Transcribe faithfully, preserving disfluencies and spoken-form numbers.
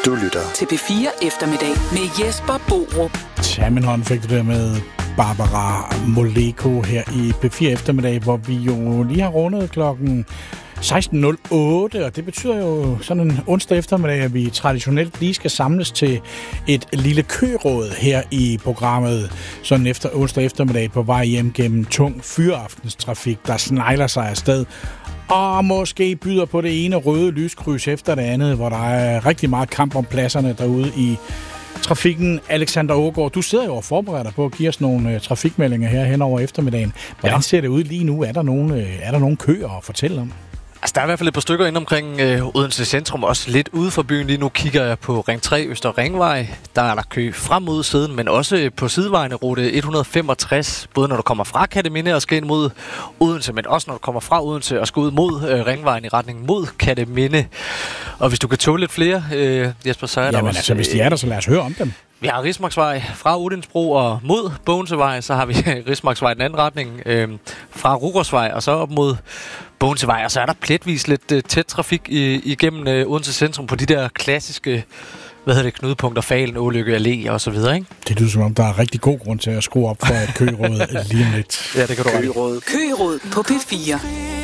Du lytter til P fire Eftermiddag med Jesper Borup. Tja, fik det der med Barbara Moleko her i P fire Eftermiddag, hvor vi jo lige har rundet klokken seksten nul otte, og det betyder jo sådan en onsdag eftermiddag, at vi traditionelt lige skal samles til et lille køråd her i programmet, sådan efter onsdag eftermiddag på vej hjem gennem tung fyraftens-trafik, der snegler sig afsted, og måske byder på det ene røde lyskryds efter det andet, hvor der er rigtig meget kamp om pladserne derude i trafikken. Alexander Aagaard, du sidder jo og forbereder dig på at give os nogle uh, trafikmeldinger her hen over eftermiddagen. Hvordan ser det ud lige nu? Er der nogle, uh, er der nogle køer at fortælle om? Altså, der er i hvert fald et par stykker inde omkring øh, Odense Centrum, også lidt ude for byen. Lige nu kigger jeg på Ring tre Øster Ringvej. Der er der kø frem mod siden, men også på sidevejene rute et hundrede femogtres, både når du kommer fra Kerteminde og skal ind mod Odense, men også når du kommer fra Odense og skal ud mod øh, Ringvejen i retning mod Kerteminde. Og hvis du kan tåle lidt flere, øh, Jesper, så er der Jamen også... altså, hvis de er der, så lad os høre om dem. Vi har Rismarksvej fra Udensbro og mod Bogensevej, så har vi Rismarksvej i den anden retning, øh, fra Rugårdsvej og så op mod Bogensevej, og så er der pletvis lidt øh, tæt trafik i, igennem øh, Odense Centrum på de der klassiske, hvad hedder det, knudepunkter, Falen, Ålykke Allé og så videre, ikke? Det lyder som om, der er rigtig god grund til at skrue op for et køråd lige om lidt. Ja, det kan du Køråd. Køråd på P fire.